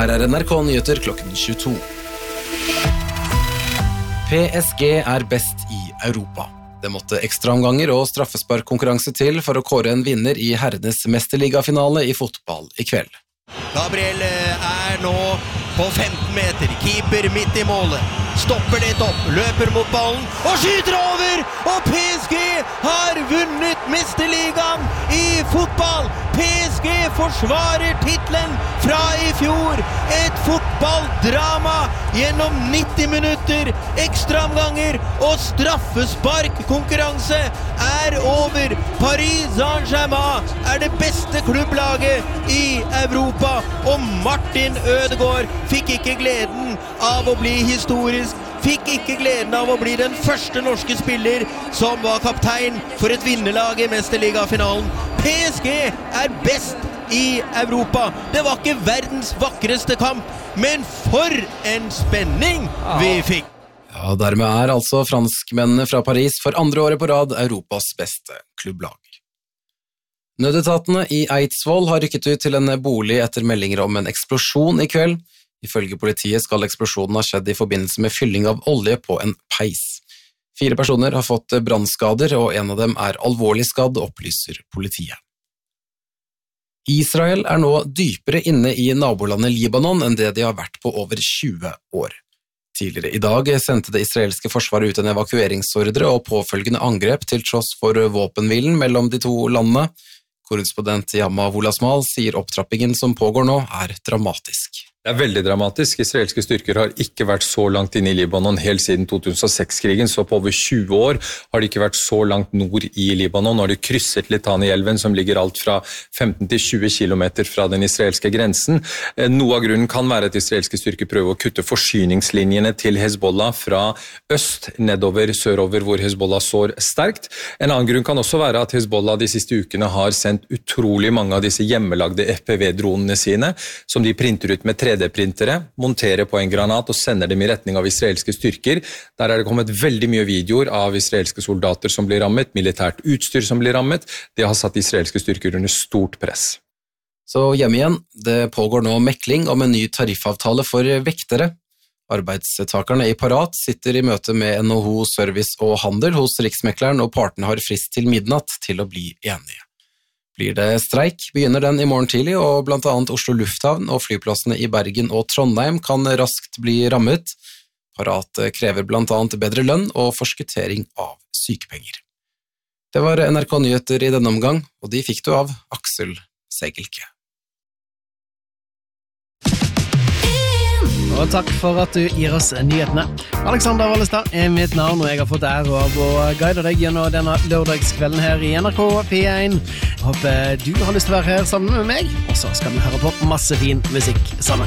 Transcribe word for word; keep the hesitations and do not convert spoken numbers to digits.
Her er N R K Nyheter klokken tjueto. P S G er best i Europa. Det måtte ekstraomganger og straffesparkkonkurranse til for å kåre en vinner i herrenes mesterligafinale i fotball i kveld. Gabriel er nå på femten meter, keeper midt i målet, stopper litt opp, løper mot ballen og skyter over, og P S G har vunnet mesterligaen i fotball. P S G forsvarer titlen fra i fjor, et fotballdrama gjennom nitti minutter, ekstraomganger og straffesparkkonkurranse er over. Paris Saint-Germain er det beste klubblaget i Europa, og Martin Ødegaard fikk ikke gleden av å bli historisk, fikk ikke gleden av å bli den første norske spiller som var kaptein for et vinnerlag i mesterligafinalen. P S G er best i Europa. Det var ikke verdens vakreste kamp, men for en spenning vi fikk! Ja, dermed er altså franskmennene fra Paris for andre året på rad Europas beste klubblag. Nødetatene i Eidsvoll har rykket ut til en bolig etter meldinger om en eksplosjon i kveld. Ifølge politiet skal eksplosjonen ha skjedd i forbindelse med fylling av olje på en peis. Fire personer har fått brannskader, og en av dem er alvorlig skadd, opplyser politiet. Israel er nå dypere inne i nabolandet Libanon enn det de har vært på over tjue år. Tidligere i dag sendte det israelske forsvaret ut en evakueringsordre og påfølgende angrep til tross for våpenhvilen mellom de to landene. Korrespondent Yama Wolasmal sier opptrappingen som pågår nå er dramatisk. Det er veldig dramatisk. Israelske styrker har ikke vært så langt inne i Libanon helt siden to tusen og seks-krigen, så på over tjue år har de ikke vært så langt nord i Libanon. Nå har de krysset Litani-elven, som ligger alt fra femten til tjue kilometer fra den israelske grensen. Noe av grunnen kan være at israelske styrker prøver å kutte forsyningslinjene til Hezbollah fra øst nedover sørover, hvor Hezbollah sår sterkt. En annen grunn kan også være at Hezbollah de siste ukene har sendt utrolig mange av disse hjemmelagde F P V-dronene sine, som de printer ut med tre D-printere, monterer på en granat og sender dem i retning av israelske styrker. Der er det kommet veldig mye videoer av israelske soldater som blir rammet, militært utstyr som blir rammet. Det har satt israelske styrker under stort press. Så hjemme igjen, det pågår nå mekling om en ny tariffavtale for vektere. Arbeidstakerne i Parat sitter i møte med N H O Service og Handel hos Riksmekleren, og partene har frist til midnatt til å bli enige. Blir det streik, begynner den i morgen tidlig, og blant annet Oslo Lufthavn og flyplassene i Bergen og Trondheim kan raskt bli rammet. Parat krever blant annet bedre lønn og forskuttering av sykepenger. Det var N R K Nyheter i denne omgang, og de fikk du av Aksel Segelke. Og takk for at du gir oss nyhetene. Alexander Wallestad er mitt navn, og jeg har fått ære av å guide deg gjennom denne lørdagskvelden her i N R K P én. Jeg håper du har lyst til å være her sammen med meg, og så skal vi høre på masse fin musikk sammen.